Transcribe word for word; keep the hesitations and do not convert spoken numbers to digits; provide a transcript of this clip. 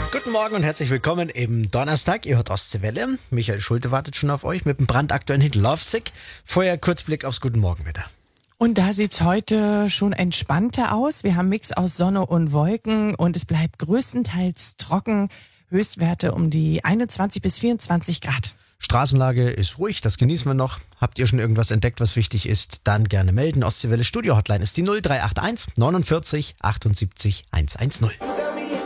Guten Morgen und herzlich willkommen im Donnerstag. Ihr hört Ostseewelle. Michael Schulte wartet schon auf euch mit dem brandaktuellen Hit Lovesick. Vorher kurz Blick aufs Guten Morgenwetter. Und da sieht's heute schon entspannter aus. Wir haben einen Mix aus Sonne und Wolken und es bleibt größtenteils trocken. Höchstwerte um die einundzwanzig bis vierundzwanzig Grad. Straßenlage ist ruhig, das genießen wir noch. Habt ihr schon irgendwas entdeckt, was wichtig ist? Dann gerne melden. Ostseewelle Studio Hotline ist die null drei acht eins neunundvierzig achtundsiebzig hundertzehn.